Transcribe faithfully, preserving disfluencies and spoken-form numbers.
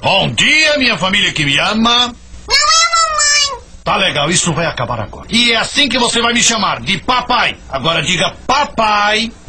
Bom dia, minha família que me ama. Não é mamãe. Tá legal, isso vai acabar agora. E é assim que você vai me chamar, de papai. Agora diga papai.